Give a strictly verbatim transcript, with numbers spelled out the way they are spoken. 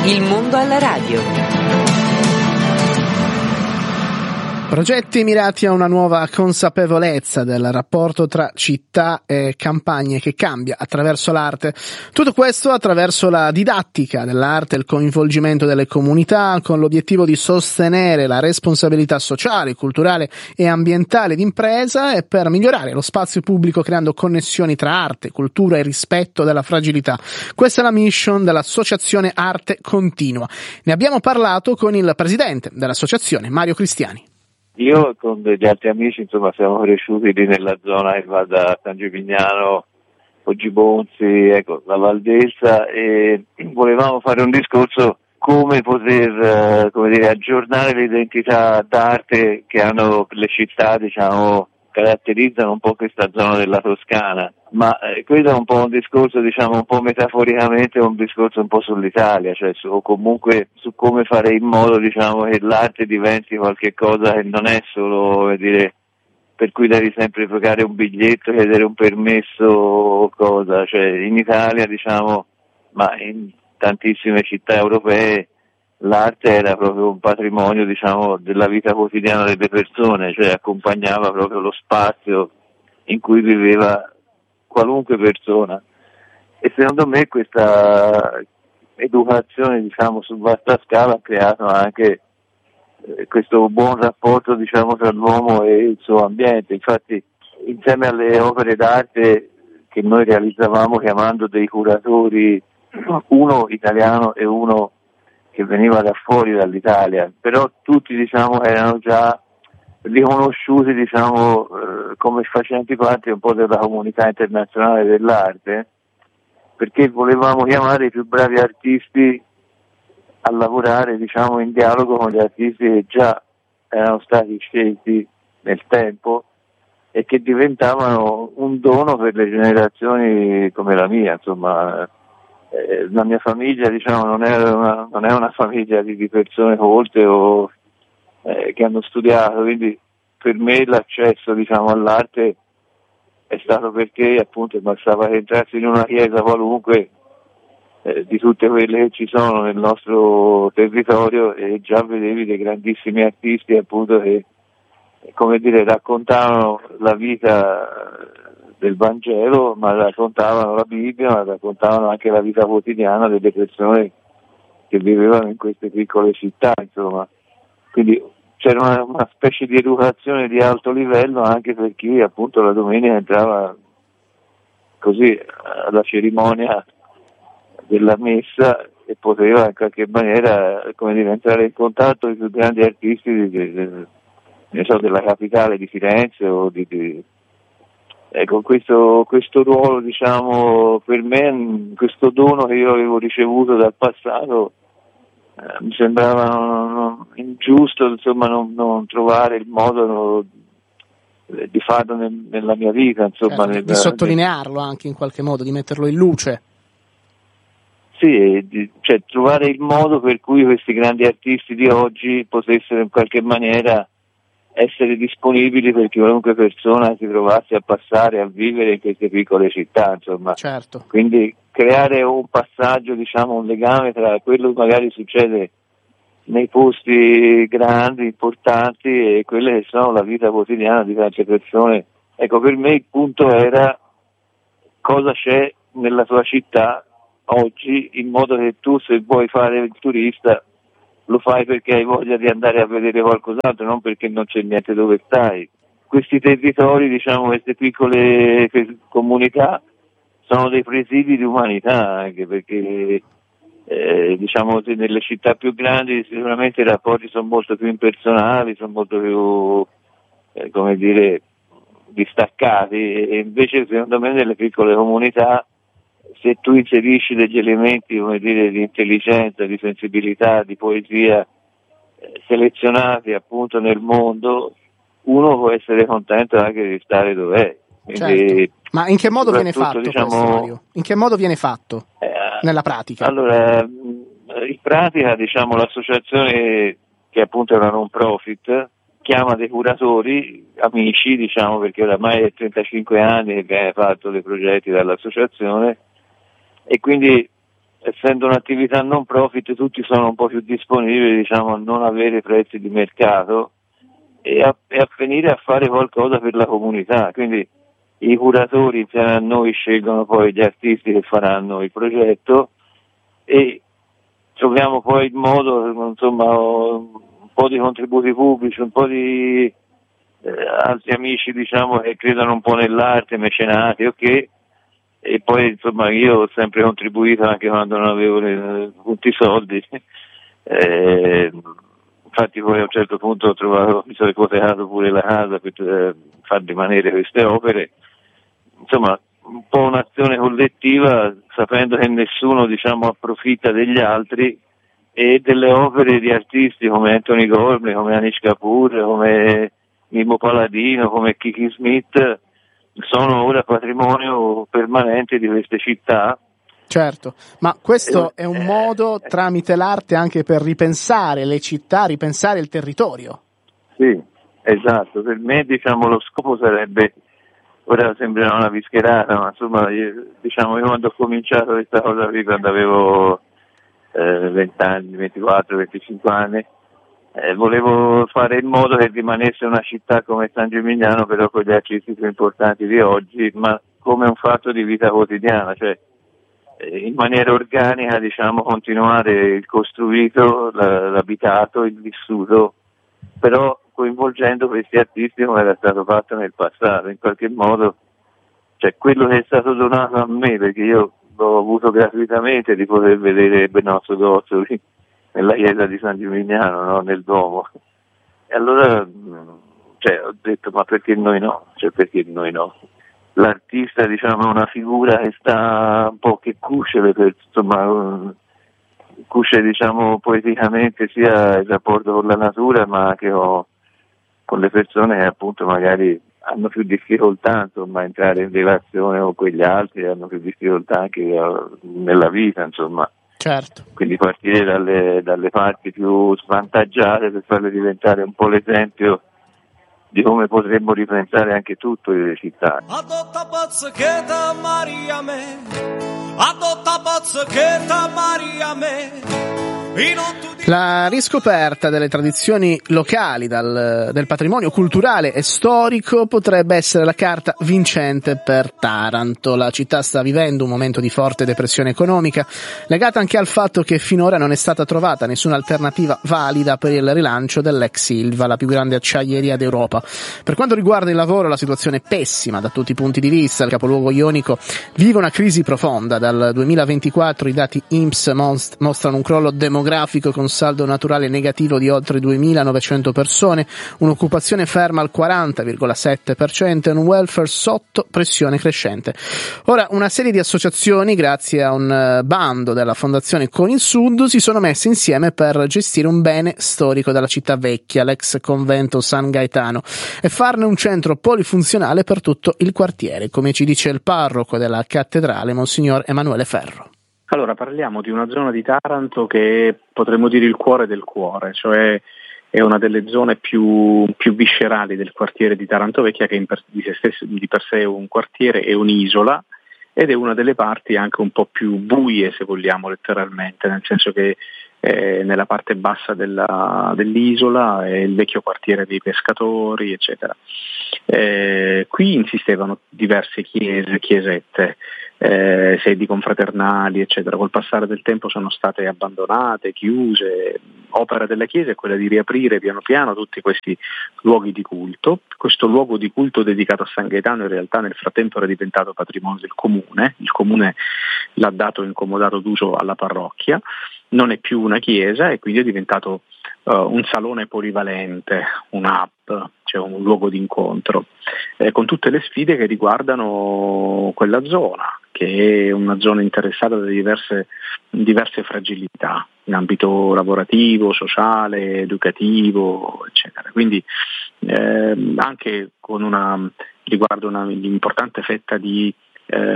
Il mondo alla radio. Progetti mirati a una nuova consapevolezza del rapporto tra città e campagne che cambia attraverso l'arte. Tutto questo attraverso la didattica dell'arte, il coinvolgimento delle comunità, con l'obiettivo di sostenere la responsabilità sociale, culturale e ambientale d'impresa e per migliorare lo spazio pubblico creando connessioni tra arte, cultura e rispetto della fragilità. Questa è la mission dell'associazione Arte Continua. Ne abbiamo parlato con il presidente dell'associazione, Mario Cristiani. Io con degli altri amici, insomma, siamo cresciuti lì nella zona che va da San Gimignano, Poggibonzi, ecco, la Valdelsa, e volevamo fare un discorso come poter, come dire, aggiornare l'identità d'arte che hanno le città, diciamo, caratterizzano un po' questa zona della Toscana, ma eh, questo è un po' un discorso, diciamo, un po' metaforicamente, un discorso un po' sull'Italia, cioè su, o comunque su come fare in modo, diciamo, che l'arte diventi qualche cosa che non è solo, come dire, per cui devi sempre pagare un biglietto, chiedere un permesso o cosa, cioè in Italia, diciamo, ma in tantissime città europee l'arte era proprio un patrimonio, diciamo, della vita quotidiana delle persone, cioè accompagnava proprio lo spazio in cui viveva qualunque persona. E secondo me questa educazione, diciamo, su vasta scala ha creato anche eh, questo buon rapporto, diciamo, tra l'uomo e il suo ambiente. Infatti, insieme alle opere d'arte che noi realizzavamo chiamando dei curatori, uno italiano e uno che veniva da fuori dall'Italia, però tutti, diciamo, erano già riconosciuti, diciamo, eh, come facenti parte un po' della comunità internazionale dell'arte, perché volevamo chiamare i più bravi artisti a lavorare, diciamo, in dialogo con gli artisti che già erano stati scelti nel tempo e che diventavano un dono per le generazioni come la mia, insomma. Eh, la mia famiglia, diciamo, non è una, non è una famiglia di, di persone colte o eh, che hanno studiato, quindi per me l'accesso, diciamo, all'arte è stato perché appunto bastava entrarsi in una chiesa qualunque eh, di tutte quelle che ci sono nel nostro territorio e già vedevi dei grandissimi artisti, appunto, che, come dire, raccontavano la vita del Vangelo, ma raccontavano la Bibbia, ma raccontavano anche la vita quotidiana delle persone che vivevano in queste piccole città, insomma. Quindi c'era una, una specie di educazione di alto livello anche per chi appunto la domenica entrava così alla cerimonia della messa e poteva in qualche maniera, come dire, entrare in contatto con i più grandi artisti di, di, di, ne so, della capitale di Firenze o di, di ecco, questo, questo ruolo, diciamo, per me, questo dono che io avevo ricevuto dal passato, eh, mi sembrava non, non, ingiusto, insomma, non, non trovare il modo no, di farlo nel, nella mia vita, insomma. Certo, nel, di sottolinearlo nel... anche in qualche modo, di metterlo in luce. Sì, di, cioè trovare il modo per cui questi grandi artisti di oggi potessero in qualche maniera essere disponibili per qualunque persona si trovasse a passare, a vivere in queste piccole città, insomma. Certo. Quindi creare un passaggio, diciamo, un legame tra quello che magari succede nei posti grandi, importanti e quelle che sono la vita quotidiana di tante persone. Ecco, per me il punto era cosa c'è nella tua città oggi, in modo che tu, se vuoi fare il turista, lo fai perché hai voglia di andare a vedere qualcos'altro, non perché non c'è niente dove stai. Questi territori, diciamo, queste piccole comunità sono dei presidi di umanità, anche perché eh, diciamo nelle città più grandi sicuramente i rapporti sono molto più impersonali, sono molto più eh, come dire distaccati, e invece secondo me nelle piccole comunità, se tu inserisci degli elementi, come dire, di intelligenza, di sensibilità, di poesia eh, selezionati appunto nel mondo, uno può essere contento anche di stare dov'è. Quindi, certo. Ma in che modo viene fatto, diciamo, questo, Mario? In che modo viene fatto eh, nella pratica? Allora, in pratica, diciamo, l'associazione, che appunto è una non profit, chiama dei curatori, amici, diciamo, perché oramai è trentacinque anni che viene fatto dei progetti dall'associazione, e quindi essendo un'attività non profit tutti sono un po' più disponibili, diciamo, a non avere prezzi di mercato e a, e a venire a fare qualcosa per la comunità. Quindi i curatori insieme a noi scelgono poi gli artisti che faranno il progetto e troviamo poi il modo, insomma, un po' di contributi pubblici, un po' di eh, altri amici, diciamo, che credono un po' nell'arte, mecenati, ok, e poi insomma io ho sempre contribuito anche quando non avevo le, tutti i soldi, eh, infatti poi a un certo punto ho trovato, mi sono ipotecato pure la casa per eh, far rimanere queste opere, insomma un po' un'azione collettiva sapendo che nessuno, diciamo, approfitta degli altri e delle opere di artisti come Anthony Gormley, come Anish Kapoor, come Mimmo Paladino, come Kiki Smith sono ora patrimonio permanente di queste città. Certo, ma questo è un modo tramite l'arte anche per ripensare le città, ripensare il territorio. Sì, esatto, per me, diciamo, lo scopo sarebbe, ora sembra una vischerata, ma insomma, io, diciamo, io quando ho cominciato questa cosa qui, quando avevo eh, venti anni, ventiquattro, venticinque anni, eh, volevo fare in modo che rimanesse una città come San Gimignano, però con gli artisti più importanti di oggi, ma come un fatto di vita quotidiana, cioè eh, in maniera organica, diciamo, continuare il costruito, l'abitato, il vissuto, però coinvolgendo questi artisti come era stato fatto nel passato, in qualche modo, cioè quello che è stato donato a me, perché io l'ho avuto gratuitamente di poter vedere Benozzo Gozzoli nella chiesa di San Gimignano, no? Nel Duomo. E allora cioè, ho detto ma perché noi no? Cioè perché noi no? L'artista, diciamo, è una figura che sta un po' che cusce, per, insomma, cusce, diciamo, poeticamente sia il rapporto con la natura ma anche con, con le persone che appunto magari hanno più difficoltà, insomma, a entrare in relazione con quegli altri, hanno più difficoltà anche nella vita, insomma. Certo. Quindi partire dalle, dalle parti più svantaggiate per farle diventare un po' l'esempio di come potremmo ripensare anche tutto le città. Adotta pazzacchetta Maria me, adotta pazzacchetta Maria me. La riscoperta delle tradizioni locali, dal, del patrimonio culturale e storico potrebbe essere la carta vincente per Taranto. La città sta vivendo un momento di forte depressione economica, legata anche al fatto che finora non è stata trovata nessuna alternativa valida per il rilancio dell'ex Ilva, la più grande acciaieria d'Europa. Per quanto riguarda il lavoro, la situazione è pessima da tutti i punti di vista. Il capoluogo ionico vive una crisi profonda. Dal duemilaventiquattro i dati I N P S mostrano un crollo demografico con saldo naturale negativo di oltre duemilanovecento persone, un'occupazione ferma al quaranta virgola sette per cento e un welfare sotto pressione crescente. Ora, una serie di associazioni, grazie a un bando della Fondazione Con il Sud, si sono messe insieme per gestire un bene storico della città vecchia, l'ex convento San Gaetano, e farne un centro polifunzionale per tutto il quartiere, come ci dice il parroco della cattedrale, Monsignor Emanuele Ferro. Allora, parliamo di una zona di Taranto che potremmo dire il cuore del cuore, cioè è una delle zone più, più viscerali del quartiere di Taranto Vecchia, che in per, di, sé stesso, di per sé è un quartiere, è un'isola, ed è una delle parti anche un po' più buie, se vogliamo, letteralmente, nel senso che eh, nella parte bassa della, dell'isola è il vecchio quartiere dei pescatori, eccetera. Eh, qui insistevano diverse chiese, chiesette, Eh, sedi confraternali, eccetera. Col passare del tempo sono state abbandonate, chiuse. Opera della Chiesa è quella di riaprire piano piano tutti questi luoghi di culto. Questo luogo di culto dedicato a San Gaetano in realtà nel frattempo era diventato patrimonio del comune, il comune l'ha dato in comodato d'uso alla parrocchia, non è più una chiesa e quindi è diventato uh, un salone polivalente, un hub, cioè un luogo di incontro, eh, con tutte le sfide che riguardano quella zona, che è una zona interessata da diverse, diverse fragilità in ambito lavorativo, sociale, educativo, eccetera. Quindi eh, anche con una riguardo una importante fetta di eh,